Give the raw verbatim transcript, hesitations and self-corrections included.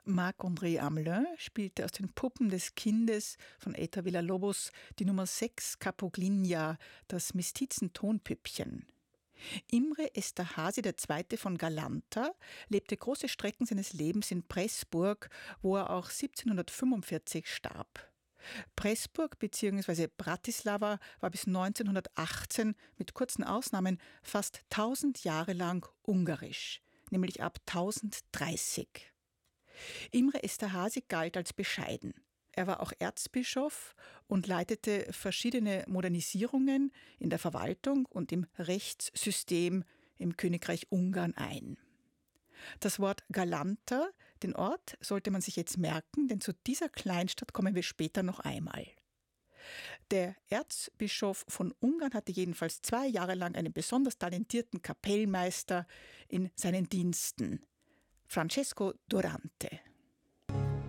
Marc-André Amelin spielte aus den Puppen des Kindes von Eita Villa-Lobos die Nummer sechs Capoglinja, das Mestizen-Tonpüppchen. Imre Esterházy der Zweite von Galanta lebte große Strecken seines Lebens in Pressburg, wo er auch siebzehnhundertfünfundvierzig starb. Pressburg bzw. Bratislava war bis neunzehnhundertachtzehn mit kurzen Ausnahmen fast tausend Jahre lang ungarisch, nämlich ab tausenddreißig. Imre Esterházy galt als bescheiden. Er war auch Erzbischof und leitete verschiedene Modernisierungen in der Verwaltung und im Rechtssystem im Königreich Ungarn ein. Das Wort Galanta, den Ort, sollte man sich jetzt merken, denn zu dieser Kleinstadt kommen wir später noch einmal. Der Erzbischof von Ungarn hatte jedenfalls zwei Jahre lang einen besonders talentierten Kapellmeister in seinen Diensten, Francesco Durante.